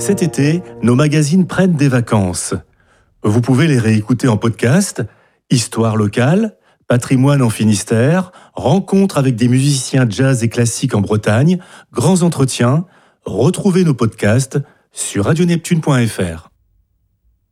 Cet été, nos magazines prennent des vacances. Vous pouvez les réécouter en podcast, Histoire locale, Patrimoine en Finistère, rencontres avec des musiciens jazz et classiques en Bretagne, grands entretiens. Retrouvez nos podcasts sur radioneptune.fr.